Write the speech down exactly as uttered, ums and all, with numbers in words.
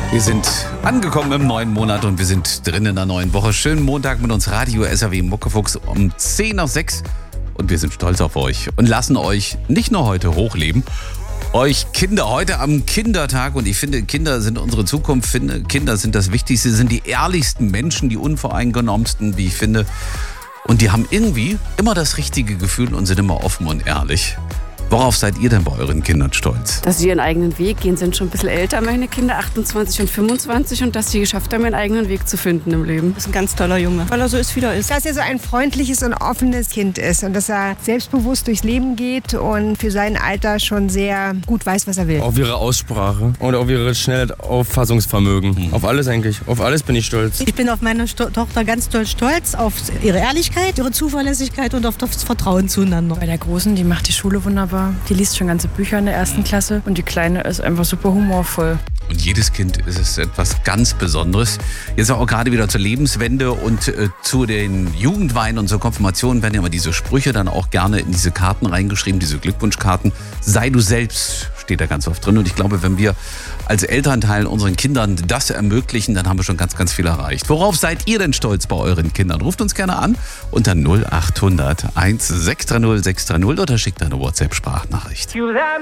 Wir sind angekommen im neuen Monat und wir sind drin in der neuen Woche. Schönen Montag mit uns Radio S R W Muckefuchs um zehn nach sechs. Und wir sind stolz auf euch und lassen euch nicht nur heute hochleben, euch Kinder heute am Kindertag. Und ich finde, Kinder sind unsere Zukunft. Finde, Kinder sind das Wichtigste, sind die ehrlichsten Menschen, die unvoreingenommensten, wie ich finde. Und die haben irgendwie immer das richtige Gefühl und sind immer offen und ehrlich. Worauf seid ihr denn bei euren Kindern stolz? Dass sie ihren eigenen Weg gehen, sind schon ein bisschen älter, meine Kinder, achtundzwanzig und fünfundzwanzig, und dass sie geschafft haben, ihren eigenen Weg zu finden im Leben. Das ist ein ganz toller Junge, weil er so ist, wie er ist. Dass er so ein freundliches und offenes Kind ist und dass er selbstbewusst durchs Leben geht und für sein Alter schon sehr gut weiß, was er will. Auf ihre Aussprache und auf ihr schnelles Auffassungsvermögen. Mhm. Auf alles eigentlich. Auf alles bin ich stolz. Ich bin auf meine Sto- Tochter ganz doll stolz, auf ihre Ehrlichkeit, ihre Zuverlässigkeit und auf das Vertrauen zueinander. Bei der Großen, die macht die Schule wunderbar. Die liest schon ganze Bücher in der ersten Klasse und die Kleine ist einfach super humorvoll. Und jedes Kind ist es etwas ganz Besonderes. Jetzt auch gerade wieder zur Lebenswende und äh, zu den Jugendweihen und zur Konfirmation werden ja immer diese Sprüche dann auch gerne in diese Karten reingeschrieben, diese Glückwunschkarten. Sei du selbst steht da ganz oft drin. Und ich glaube, wenn wir als Elternteil unseren Kindern das ermöglichen, dann haben wir schon ganz, ganz viel erreicht. Worauf seid ihr denn stolz bei euren Kindern? Ruft uns gerne an unter null acht hundert eins sechs drei null sechs drei null oder schickt eine WhatsApp-Sprachnachricht.